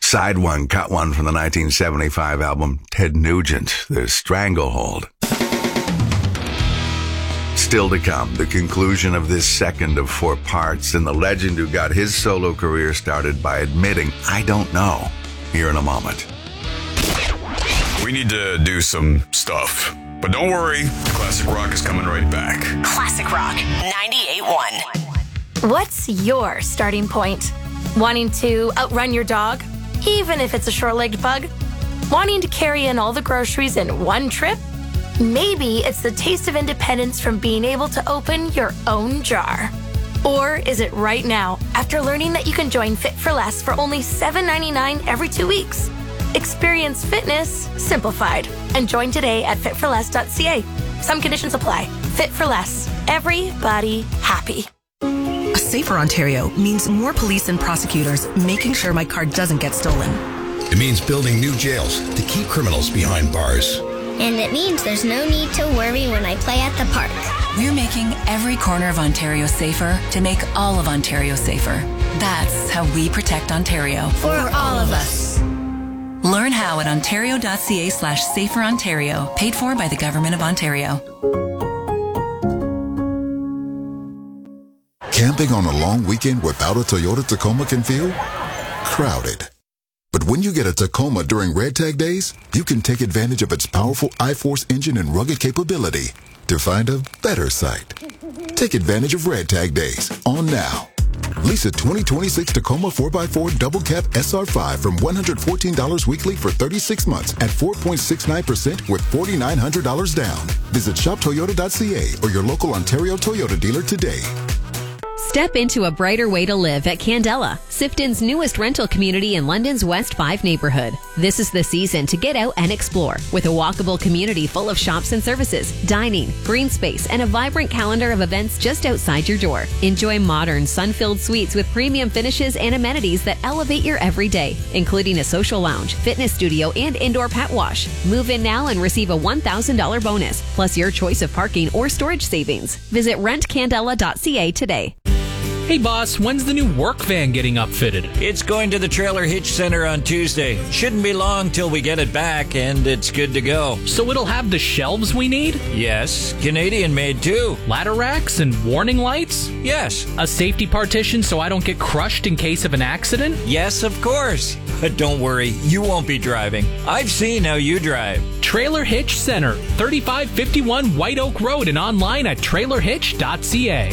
Side one, cut one from the 1975 album Ted Nugent, The Stranglehold. Still to come, the conclusion of this second of 4 parts, and the legend who got his solo career started by admitting, I don't know, here in a moment. We need to do some stuff. But don't worry, Classic Rock is coming right back. Classic Rock 98.1. What's your starting point? Wanting to outrun your dog, even if it's a short-legged bug? Wanting to carry in all the groceries in one trip? Maybe it's the taste of independence from being able to open your own jar. Or is it right now, after learning that you can join Fit for Less for only $7.99 every 2 weeks? Experience fitness simplified and join today at fitforless.ca. Some conditions apply. Fit for Less. Everybody happy. A safer Ontario means more police and prosecutors making sure my car doesn't get stolen. It means building new jails to keep criminals behind bars. And it means there's no need to worry when I play at the park. We're making every corner of Ontario safer to make all of Ontario safer. That's how we protect Ontario. For all of us. Learn how at ontario.ca/saferontario, paid for by the Government of Ontario. Camping on a long weekend without a Toyota Tacoma can feel crowded. But when you get a Tacoma during Red Tag Days, you can take advantage of its powerful I-Force engine and rugged capability to find a better site. Take advantage of Red Tag Days on now. Lease a 2026 Tacoma 4x4 Double Cab SR5 from $114 weekly for 36 months at 4.69% with $4,900 down. Visit shoptoyota.ca or your local Ontario Toyota dealer today. Step into a brighter way to live at Candela, Sifton's newest rental community in London's West 5 neighborhood. This is the season to get out and explore with a walkable community full of shops and services, dining, green space, and a vibrant calendar of events just outside your door. Enjoy modern, sun-filled suites with premium finishes and amenities that elevate your everyday, including a social lounge, fitness studio, and indoor pet wash. Move in now and receive a $1,000 bonus, plus your choice of parking or storage savings. Visit rentcandela.ca today. Hey boss, when's the new work van getting upfitted? It's going to the Trailer Hitch Center on Tuesday. Shouldn't be long till we get it back and it's good to go. So it'll have the shelves we need? Yes, Canadian made too. Ladder racks and warning lights? Yes. A safety partition so I don't get crushed in case of an accident? Yes, of course. But don't worry, you won't be driving. I've seen how you drive. Trailer Hitch Center, 3551 White Oak Road, and online at trailerhitch.ca.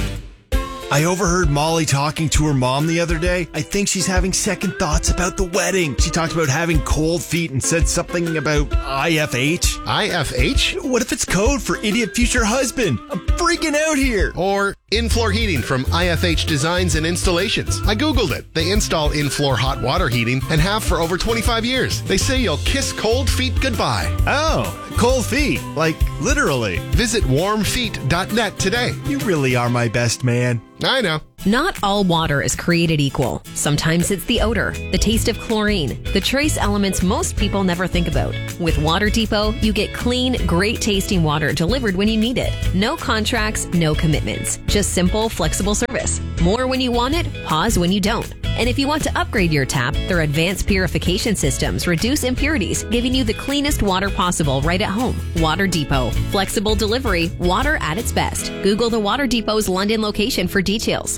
I overheard Molly talking to her mom the other day. I think she's having second thoughts about the wedding. She talked about having cold feet and said something about IFH. IFH? What if it's code for idiot future husband? I'm freaking out here. Or in-floor heating from IFH Designs and Installations. I Googled it. They install in-floor hot water heating and have for over 25 years. They say you'll kiss cold feet goodbye. Oh, cold feet. Like, literally. Visit warmfeet.net today. You really are my best man. I know. Not all water is created equal. Sometimes it's the odor, the taste of chlorine, the trace elements most people never think about. With Water Depot, you get clean, great tasting water delivered when you need it. No contracts, no commitments. Just simple, flexible service. More when you want it, pause when you don't. And if you want to upgrade your tap, their advanced purification systems reduce impurities, giving you the cleanest water possible right at home. Water Depot. Flexible delivery, water at its best. Google the Water Depot's London location for details.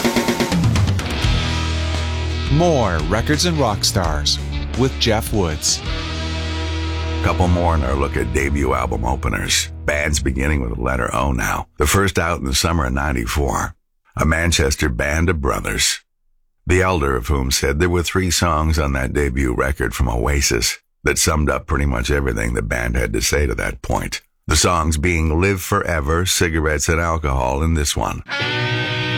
More Records and Rock Stars with Jeff Woods. Couple more in our look at debut album openers. Bands beginning with the letter O now. The first out in the summer of '94. A Manchester band of brothers. The elder of whom said there were 3 songs on that debut record from Oasis that summed up pretty much everything the band had to say to that point. The songs being Live Forever, Cigarettes and Alcohol, and this one.